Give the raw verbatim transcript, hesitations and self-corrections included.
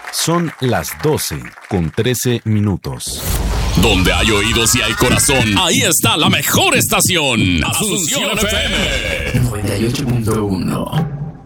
Son las doce con trece minutos. Donde hay oídos y hay corazón, ahí está la mejor estación. Asunción F M noventa y ocho punto uno.